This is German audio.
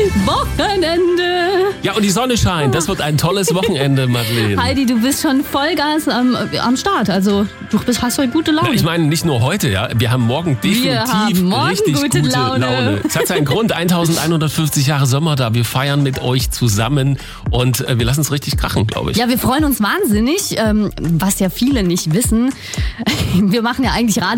Wochenende. Ja, und die Sonne scheint. Das wird ein tolles Wochenende, Madeleine. Heidi, du bist schon Vollgas am Start. Also hast heute gute Laune. Ich meine, nicht nur heute, ja. Wir haben morgen definitiv richtig gute Laune. Es hat seinen Grund. 1150 Jahre Sommer da. Wir feiern mit euch zusammen und wir lassen es richtig krachen, glaube ich. Ja, wir freuen uns wahnsinnig. Was ja viele nicht wissen, wir machen ja eigentlich Radio